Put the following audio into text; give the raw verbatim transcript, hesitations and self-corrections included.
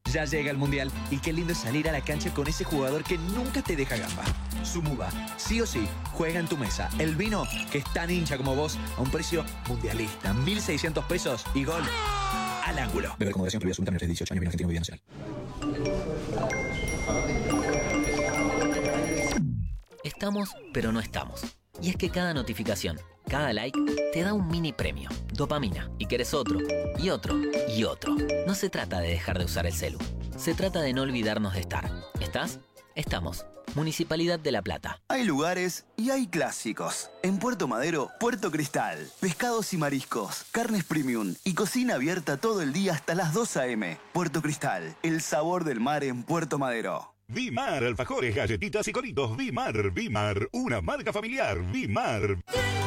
Ya llega el Mundial y qué lindo es salir a la cancha con ese jugador que nunca te deja gamba. Sumuba, sí o sí, juega en tu mesa. El vino que es tan hincha como vos a un precio mundialista. mil seiscientos pesos y gol al ángulo. Beber con moderación, prohibida absoluta, menores de dieciocho años, vino argentino, bebida nacional. Estamos, pero no estamos. Y es que cada notificación, cada like, te da un mini premio, dopamina. Y querés otro, y otro, y otro. No se trata de dejar de usar el celu. Se trata de no olvidarnos de estar. ¿Estás? Estamos. Municipalidad de La Plata. Hay lugares y hay clásicos. En Puerto Madero, Puerto Cristal. Pescados y mariscos, carnes premium y cocina abierta todo el día hasta las dos a eme Puerto Cristal, el sabor del mar en Puerto Madero. Vimar, alfajores, galletitas y coritos. Vimar, Vimar, una marca familiar. Vimar.